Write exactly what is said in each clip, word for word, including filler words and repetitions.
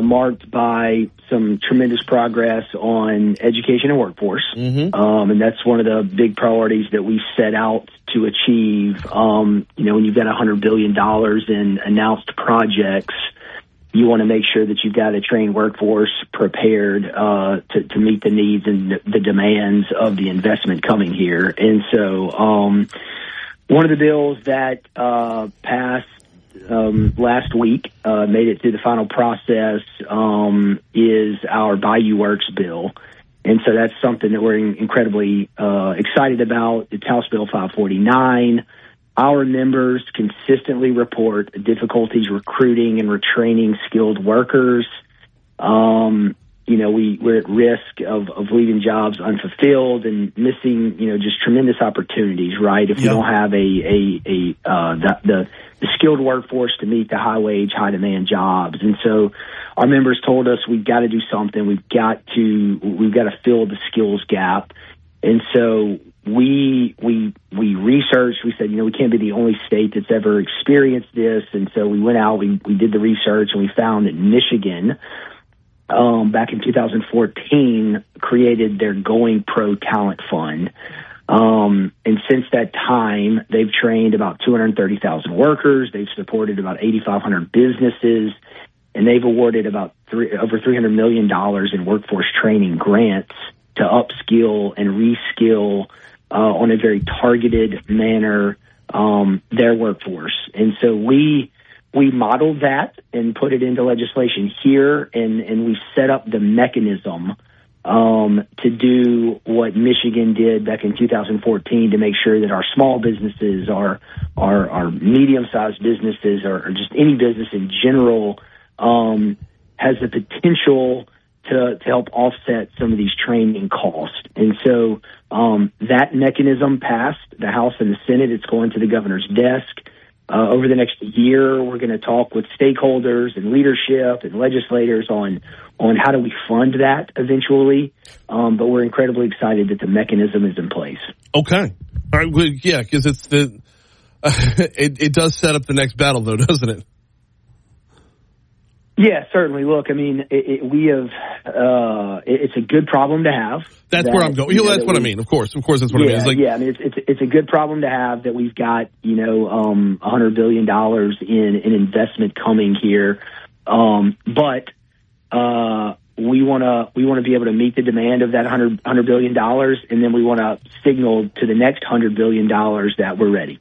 marked by some tremendous progress on education and workforce. Mm-hmm. Um, and that's one of the big priorities that we set out to achieve. Um, you know, when you've got one hundred billion dollars in announced projects, you want to make sure that you've got a trained workforce prepared uh, to, to meet the needs and the demands of the investment coming here. And so um, one of the bills that uh, passed um, last week, uh, made it through the final process, um, is our Bayou Works bill. And so that's something that we're incredibly uh, excited about. It's House Bill five forty-nine. Our members consistently report difficulties recruiting and retraining skilled workers. Um, you know, we, we're at risk of, of leaving jobs unfulfilled and missing, you know, just tremendous opportunities, right? If yeah. we don't have a, a, a uh, the, the, the skilled workforce to meet the high wage, high demand jobs. And so our members told us we've got to do something. We've got to, we've got to fill the skills gap. And so we we we researched. We said, you know, we can't be the only state that's ever experienced this. And so we went out, we, we did the research, and we found that Michigan, um, back in two thousand fourteen, created their Going Pro Talent Fund. Um, and since that time, they've trained about two hundred thirty thousand workers. They've supported about eighty-five hundred businesses, and they've awarded about three, over three hundred million dollars in workforce training grants to upskill and reskill uh, on a very targeted manner um, their workforce. And so we we modeled that and put it into legislation here, and, and we set up the mechanism um, to do what Michigan did back in two thousand fourteen to make sure that our small businesses, our, our, our medium-sized businesses, or, or just any business in general um, has the potential to, to help offset some of these training costs. And so um, that mechanism passed the House and the Senate. It's going to the governor's desk. Uh, over the next year, we're going to talk with stakeholders and leadership and legislators on on how do we fund that eventually. Um, but we're incredibly excited that the mechanism is in place. Okay. All right. Well, yeah, because it's the uh, it, it does set up the next battle, though, doesn't it? Yeah, certainly. Look, I mean, it, it, we have, uh, it, it's a good problem to have. That's that, where I'm going. You know, that's that what we, I mean. Of course. Of course, that's what yeah, I mean. It's like, yeah, I mean, it's, it's, it's a good problem to have that we've got, you know, um, one hundred billion dollars in, in investment coming here. Um, but, uh, we want to, we want to be able to meet the demand of that one hundred billion dollars. And then we want to signal to the next one hundred billion dollars that we're ready.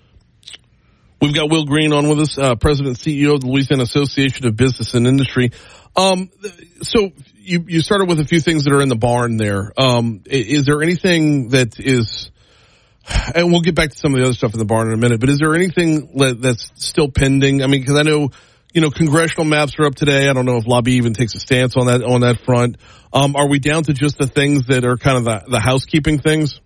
We've got Will Green on with us, uh, President and C E O of the Louisiana Association of Business and Industry. Um, so you, you started with a few things that are in the barn there. Um, is there anything that is, and we'll get back to some of the other stuff in the barn in a minute, but is there anything that's still pending? I mean, because I know, you know, congressional maps are up today. I don't know if Lobby even takes a stance on that, on that front. Um, are we down to just the things that are kind of the, the housekeeping things?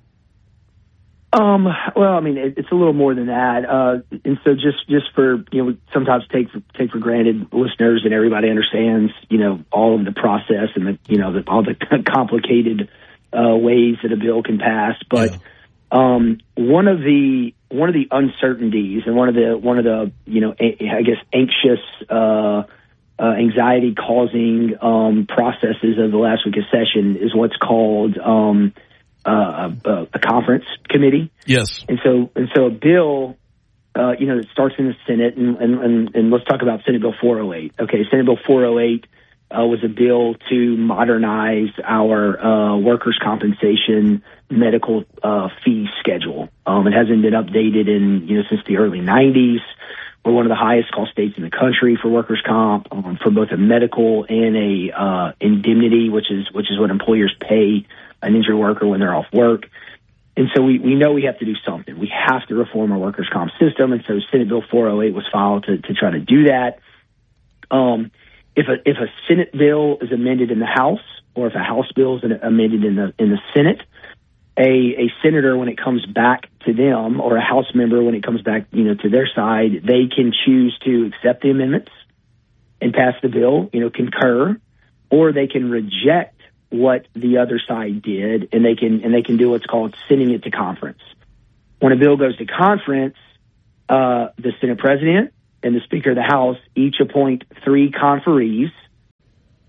Um, well, I mean, it, it's a little more than that. Uh, and so just, just for, you know, sometimes take for, take for granted listeners and everybody understands, you know, all of the process and the, you know, the, all the complicated, uh, ways that a bill can pass. But, yeah. um, one of the, one of the uncertainties and one of the, one of the, you know, a, I guess anxious, uh, uh, anxiety causing, um, processes of the last week of session is what's called, um, Uh, a, a conference committee. Yes. And so, and so a bill, uh, you know, it starts in the Senate, and, and, and, and let's talk about Senate Bill four oh eight. Okay, Senate Bill four oh eight uh, was a bill to modernize our uh, workers' compensation medical uh, fee schedule. Um, it hasn't been updated in, you know, since the early nineties. We're one of the highest cost states in the country for workers' comp, um, for both a medical and a uh, indemnity, which is which is what employers pay an injured worker when they're off work. And so we, we know we have to do something. We have to reform our workers' comp system. And so Senate Bill four oh eight was filed to, to try to do that. Um, if a, if a Senate bill is amended in the House, or if a House bill is amended in the, in the Senate, a, a senator, when it comes back to them, or a House member, when it comes back, you know, to their side, they can choose to accept the amendments and pass the bill, you know, concur, or they can reject what the other side did, and they can and they can do what's called sending it to conference. When a bill goes to conference, uh, the Senate President and the Speaker of the House each appoint three conferees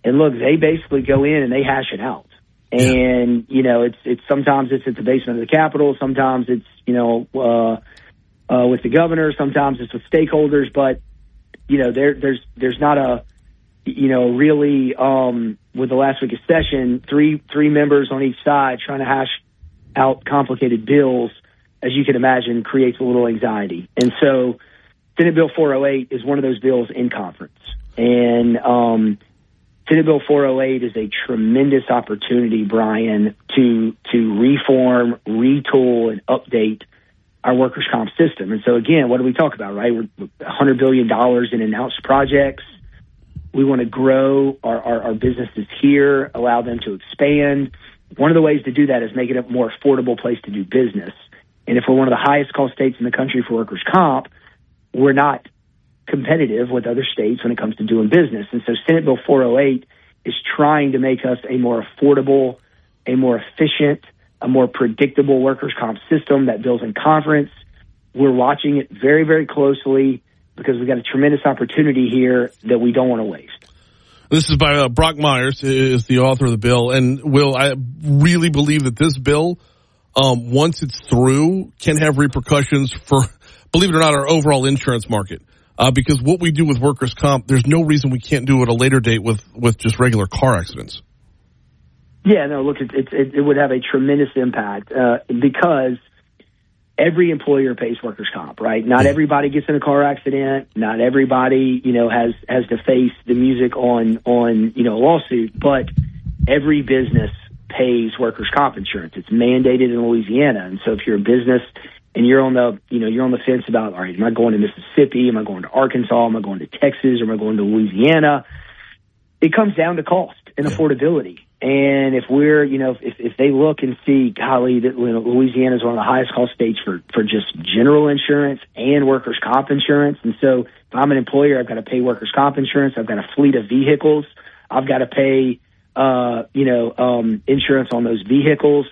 And look, they basically go in and they hash it out. And, you know, it's, it's sometimes it's at the basement of the Capitol. Sometimes it's, you know, uh, uh, with the governor. Sometimes it's with stakeholders. But, you know, there, there's, there's not a, you know, really, um, with the last week of session, three, three members on each side trying to hash out complicated bills, as you can imagine, creates a little anxiety. And so Senate Bill four oh eight is one of those bills in conference. And, um, Senate Bill four oh eight is a tremendous opportunity, Brian, to to reform, retool, and update our workers' comp system. And so, again, what do we talk about, right? We're one hundred billion dollars in announced projects. We want to grow our, our, our businesses here, allow them to expand. One of the ways to do that is make it a more affordable place to do business. And if we're one of the highest cost states in the country for workers' comp, we're not competitive with other states when it comes to doing business. And so Senate Bill four oh eight is trying to make us a more affordable, a more efficient, a more predictable workers' comp system that builds in conference. We're watching it very, very closely because we've got a tremendous opportunity here that we don't want to waste. This is by uh, Brock Myers, is the author of the bill. And, Will, I really believe that this bill, um, once it's through, can have repercussions for, believe it or not, our overall insurance market. Uh, because what we do with workers' comp, there's no reason we can't do at a later date with, with just regular car accidents. Yeah, no, look, it, it, it would have a tremendous impact uh, because every employer pays workers' comp, right? Not everybody gets in a car accident. Not everybody, you know, has, has to face the music on, on, you know, a lawsuit, but every business pays workers' comp insurance. It's mandated in Louisiana. And so if you're a business and you're on the, you know, you're on the fence about, all right, am I going to Mississippi? Am I going to Arkansas? Am I going to Texas? Or am I going to Louisiana? It comes down to cost and affordability. And if we're, you know, if, if they look and see, golly, that you know, Louisiana is one of the highest cost states for, for just general insurance and workers' comp insurance. And so if I'm an employer, I've got to pay workers' comp insurance. I've got a fleet of vehicles. I've got to pay, uh, you know, um, insurance on those vehicles.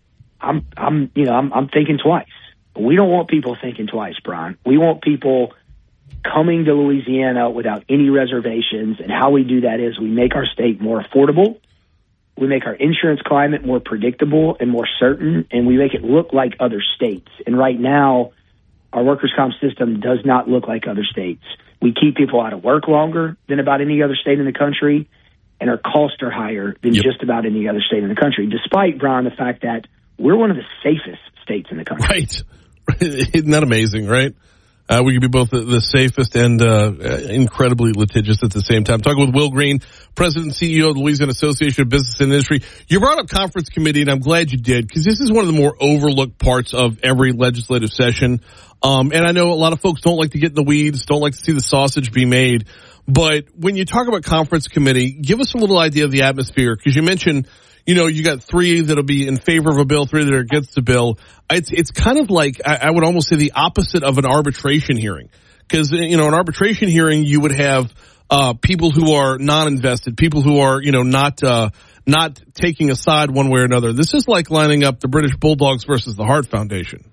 I'm, I'm, you know, I'm, I'm thinking twice. We don't want people thinking twice, Brian. We want people coming to Louisiana without any reservations. And how we do that is we make our state more affordable. We make our insurance climate more predictable and more certain, and we make it look like other states. And right now, our workers' comp system does not look like other states. We keep people out of work longer than about any other state in the country, and our costs are higher than yep. just about any other state in the country, despite, Brian, the fact that we're one of the safest states in the country. Right. Isn't that amazing, right? Uh, we can be both the, the safest and uh, incredibly litigious at the same time. Talking with Will Green, President and C E O of the Louisiana Association of Business and Industry. You brought up conference committee, and I'm glad you did, because this is one of the more overlooked parts of every legislative session. Um, and I know a lot of folks don't like to get in the weeds, don't like to see the sausage be made. But when you talk about conference committee, give us a little idea of the atmosphere, because you mentioned, you know, you got three that'll be in favor of a bill, three that are against the bill. It's it's kind of like, I, I would almost say the opposite of an arbitration hearing. Because, you know, an arbitration hearing, you would have uh people who are non-invested, people who are, you know, not uh not taking a side one way or another. This is like lining up the British Bulldogs versus the Hart Foundation.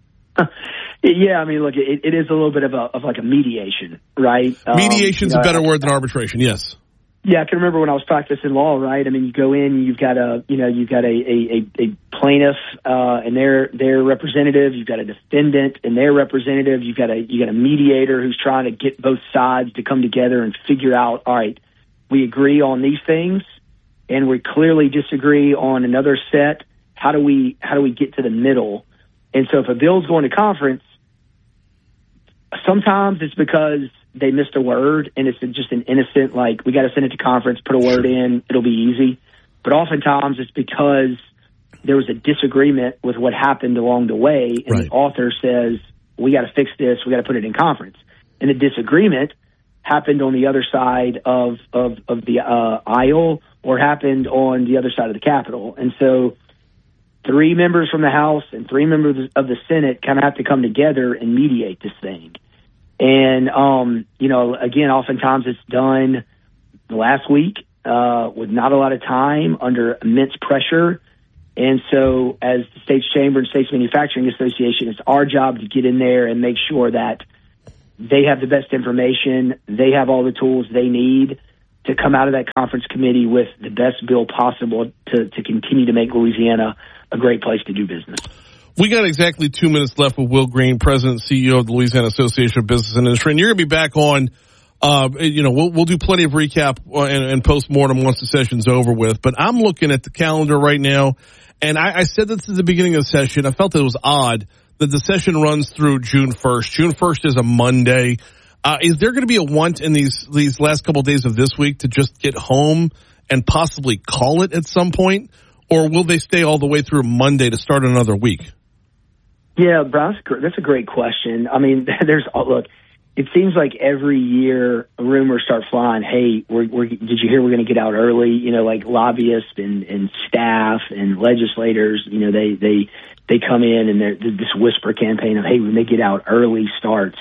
Yeah, I mean, look, it, it is a little bit of a of like a mediation, right? Mediation's um, you know, a better word than arbitration, yes. Yeah, I can remember when I was practicing law, right? I mean, you go in, you've got a, you know, you've got a, a, a plaintiff, uh, and their, their representative, you've got a defendant and their representative, you've got a, you got a mediator who's trying to get both sides to come together and figure out, all right, we agree on these things and we clearly disagree on another set. How do we, how do we get to the middle? And so if a bill's going to conference, sometimes it's because they missed a word, and it's just an innocent, like, we got to send it to conference, put a word in, it'll be easy. But oftentimes it's because there was a disagreement with what happened along the way, and right. the author says, we got to fix this, we got to put it in conference. And the disagreement happened on the other side of, of, of the uh, aisle, or happened on the other side of the Capitol. And so three members from the House and three members of the Senate kind of have to come together and mediate this thing. And, um, you know, again, oftentimes it's done last week uh, with not a lot of time, under immense pressure. And so as the States Chamber and States Manufacturing Association, it's our job to get in there and make sure that they have the best information, they have all the tools they need to come out of that conference committee with the best bill possible to, to continue to make Louisiana a great place to do business. We got exactly two minutes left with Will Green, President and C E O of the Louisiana Association of Business and Industry. And you're going to be back on, uh, you know, we'll, we'll do plenty of recap and, and postmortem once the session's over with. But I'm looking at the calendar right now, and I, I said this at the beginning of the session. I felt it was odd that the session runs through June first. June first is a Monday. Uh, is there going to be a want in these, these last couple of days of this week to just get home and possibly call it at some point? Or will they stay all the way through Monday to start another week? Yeah, Brian, that's a great question. I mean, there's look. It seems like every year rumors start flying. Hey, we're, we're, did you hear we're going to get out early? You know, like lobbyists and, and staff and legislators. You know, they they they come in and they're this whisper campaign of hey, when they get out early starts.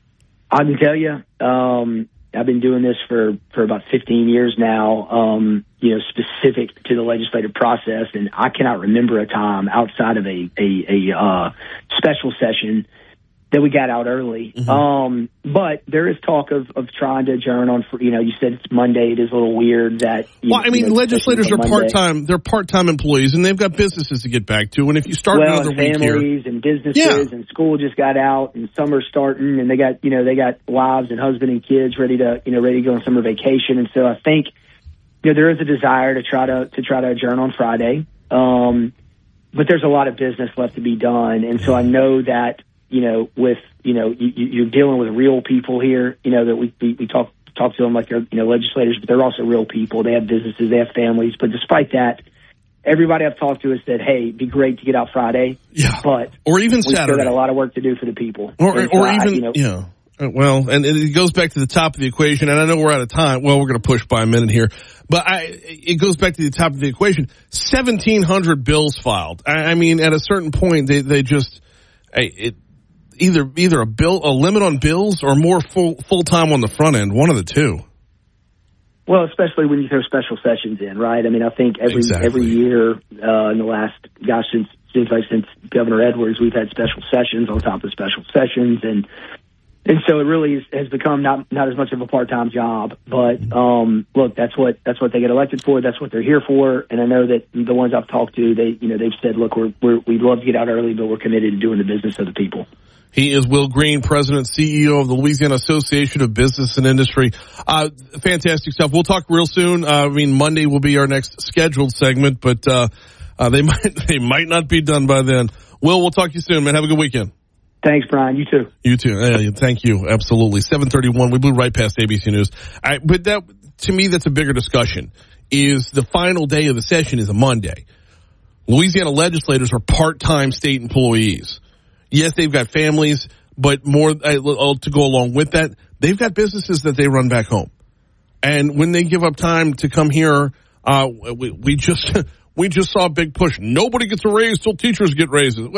I can tell you, um, I've been doing this for, for about fifteen years now, um, you know, specific to the legislative process, and I cannot remember a time outside of a, a, a uh, special session that we got out early. Mm-hmm. Um, but there is talk of, of trying to adjourn on, you know, you said it's Monday. It is a little weird that. You, well, I mean, you know, legislators are part-time. They're part-time employees, and they've got businesses to get back to. And if you start well, another and week here. families and businesses yeah. and school just got out and summer's starting and they got, you know, they got wives and husband and kids ready to, you know, ready to go on summer vacation. And so I think, you know, there is a desire to try to, to try to adjourn on Friday. Um, but there's a lot of business left to be done. And so I know that, you know, with, you know, you, you're dealing with real people here, you know, that we, we, we talk, talk to them like they're, you know, legislators, but they're also real people. They have businesses, they have families. But despite that, everybody I've talked to has said, hey, it'd be great to get out Friday. Yeah. But or even we Saturday. still got a lot of work to do for the people. Or, and or so even, I, you know, yeah. Well, and it goes back to the top of the equation, and I know we're out of time. Well, we're going to push by a minute here, but I, it goes back to the top of the equation. seventeen hundred bills filed. I, I mean, at a certain point, they, they just, it, either, either a bill, a limit on bills or more full, full time on the front end, one of the two. Well, especially when you throw special sessions in, right? I mean, I think every, exactly. every year, uh, in the last, gosh, since, seems like since Governor Edwards, we've had special sessions on top of special sessions, and and so it really is, has become not not as much of a part-time job. But um, look, that's what that's what they get elected for. That's what they're here for. And I know that the ones I've talked to, they you know they've said, look, we're, we're we'd love to get out early, but we're committed to doing the business of the people. He is Will Green, President, C E O of the Louisiana Association of Business and Industry. Uh, fantastic stuff. We'll talk real soon. Uh, I mean, Monday will be our next scheduled segment, but uh, uh, they might they might not be done by then. Will, we'll talk to you soon, man. Have a good weekend. Thanks, Brian. You too. You too. Uh, thank you. Absolutely. seven thirty-one. We blew right past A B C News. I, but that, to me, that's a bigger discussion. Is the final day of the session is a Monday. Louisiana legislators are part-time state employees. Yes, they've got families, but more uh, to go along with that, they've got businesses that they run back home. And when they give up time to come here, uh, we, we just we just saw a big push. Nobody gets a raise till teachers get raises.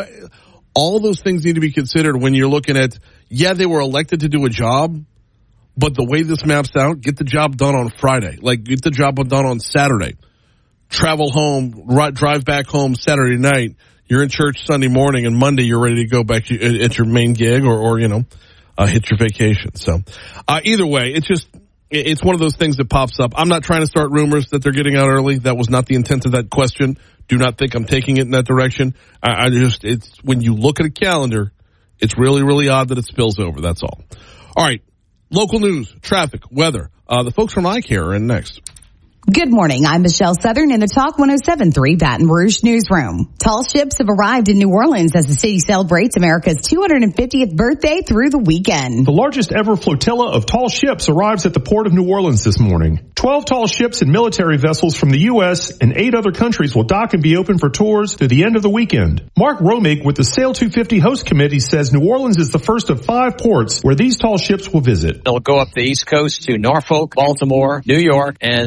All those things need to be considered when you're looking at, yeah, they were elected to do a job, but the way this maps out, get the job done on Friday. Like, get the job done on Saturday. Travel home, right, drive back home Saturday night. You're in church Sunday morning, and Monday you're ready to go back to, at your main gig or, or you know, uh, hit your vacation. So, uh, either way, it's just, it's one of those things that pops up. I'm not trying to start rumors that they're getting out early. That was not the intent of that question. Do not think I'm taking it in that direction. I, I just, it's, when you look at a calendar, it's really, really odd that it spills over. That's all. All right. Local news, traffic, weather. Uh, the folks from iCare are in next. Good morning. I'm Michelle Southern in the Talk one oh seven point three Baton Rouge newsroom. Tall ships have arrived in New Orleans as the city celebrates America's two hundred fiftieth birthday through the weekend. The largest ever flotilla of tall ships arrives at the port of New Orleans this morning. Twelve tall ships and military vessels from the U S and eight other countries will dock and be open for tours through the end of the weekend. Mark Romig with the Sail two fifty host committee says New Orleans is the first of five ports where these tall ships will visit. They'll go up the East Coast to Norfolk, Baltimore, New York, and then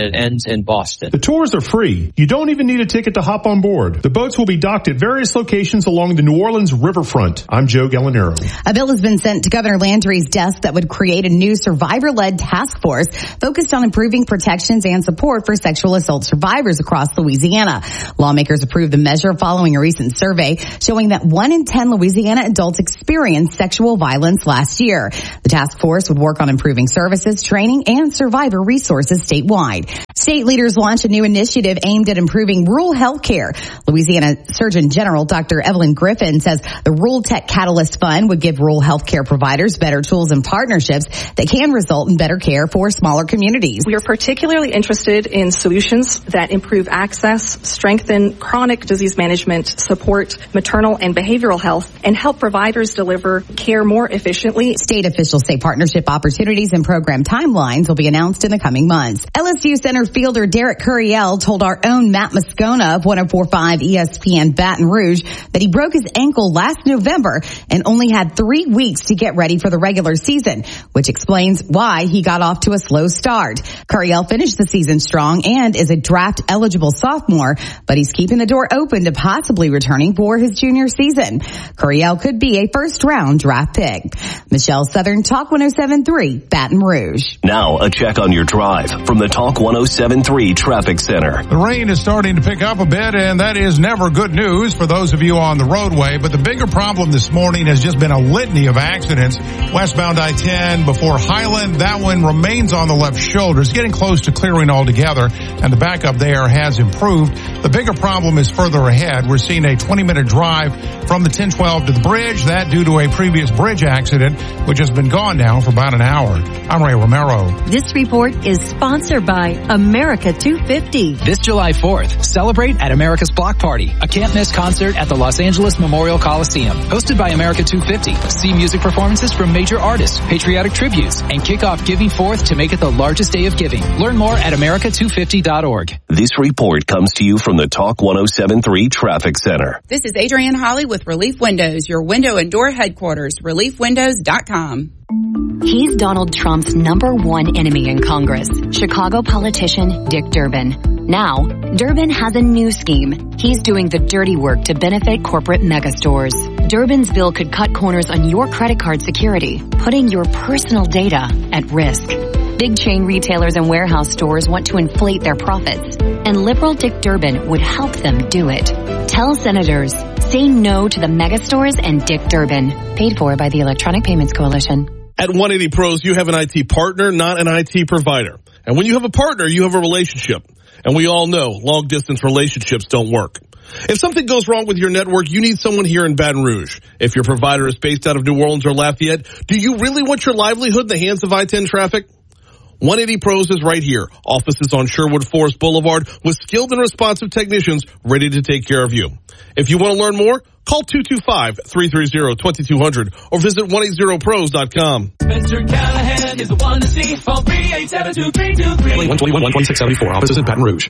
it ends in Boston. The tours are free. You don't even need a ticket to hop on board. The boats will be docked at various locations along the New Orleans riverfront. I'm Joe Gallinaro. A bill has been sent to Governor Landry's desk that would create a new survivor-led task force focused on improving protections and support for sexual assault survivors across Louisiana. Lawmakers approved the measure following a recent survey showing that one in ten Louisiana adults experienced sexual violence last year. The task force would work on improving services, training, and survivor resources statewide. State leaders launched a new initiative aimed at improving rural health care. Louisiana Surgeon General Doctor Evelyn Griffin says the Rural Tech Catalyst Fund would give rural health care providers better tools and partnerships that can result in better care for smaller communities. We are particularly interested in solutions that improve access, strengthen chronic disease management, support maternal and behavioral health, and help providers deliver care more efficiently. State officials say partnership opportunities and program timelines will be announced in the coming months. L S U center fielder Derek Curiel told our own Matt Moscona of one oh four point five E S P N Baton Rouge that he broke his ankle last November and only had three weeks to get ready for the regular season, which explains why he got off to a slow start. Curiel finished the season strong and is a draft-eligible sophomore, but he's keeping the door open to possibly returning for his junior season. Curiel could be a first-round draft pick. Michelle Southern, Talk one oh seven point three, Baton Rouge. Now, a check on your drive from the Talk one oh seven point three Traffic Center. The rain is starting to pick up a bit, and that is never good news for those of you on the roadway. But the bigger problem this morning has just been a litany of accidents. Westbound I ten before Highland, that one remains on the left shoulder. It's getting close to clearing altogether, and the backup there has improved. The bigger problem is further ahead. We're seeing a twenty-minute drive from the ten twelve to the bridge. That due to a previous bridge accident, which has been gone now for about an hour. I'm Ray Romero. This report is sponsored by America two fifty. This July fourth, celebrate at America's Block Party, a can't-miss concert at the Los Angeles Memorial Coliseum. Hosted by America two fifty. See music performances from major artists, patriotic tributes, and kick off Giving Fourth to make it the largest day of giving. Learn more at America two fifty dot org. This report comes to you from the Talk one oh seven point three Traffic Center. This is Adrienne Holly with Relief Windows, your window and door headquarters, relief windows dot com. He's Donald Trump's number one enemy in Congress, Chicago politician Dick Durbin. Now, Durbin has a new scheme. He's doing the dirty work to benefit corporate megastores. Durbin's bill could cut corners on your credit card security, putting your personal data at risk. Big chain retailers and warehouse stores want to inflate their profits, and liberal Dick Durbin would help them do it. Tell senators, say no to the megastores and Dick Durbin. Paid for by the Electronic Payments Coalition. At one eighty Pros, you have an I T partner, not an I T provider. And when you have a partner, you have a relationship. And we all know long-distance relationships don't work. If something goes wrong with your network, you need someone here in Baton Rouge. If your provider is based out of New Orleans or Lafayette, do you really want your livelihood in the hands of I ten traffic? one eighty Pros is right here. Offices on Sherwood Forest Boulevard with skilled and responsive technicians ready to take care of you. If you want to learn more, call two two five, three three zero, two two zero zero or visit one eighty pros dot com. Mister Callahan is the one to see. Call three eight seven two, three two three. one twenty-one, twenty-six seventy-four. Offices in Baton Rouge.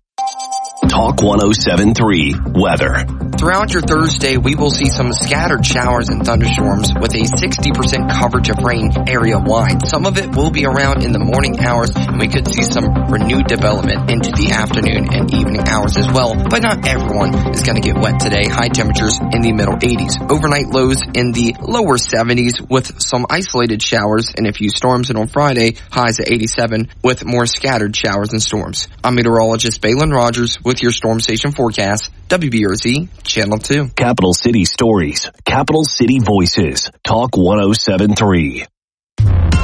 Talk one oh seven point three Weather. Throughout your Thursday, we will see some scattered showers and thunderstorms with a sixty percent coverage of rain area-wide. Some of it will be around in the morning hours, and we could see some renewed development into the afternoon and evening hours as well. But not everyone is going to get wet today. High temperatures in the middle eighties. Overnight lows in the lower seventies with some isolated showers and a few storms. And on Friday, highs at eighty-seven with more scattered showers and storms. I'm meteorologist Balin Rogers with your Storm Station forecast. W B R Z, Channel two. Capital City Stories. Capital City Voices. Talk one oh seven point three.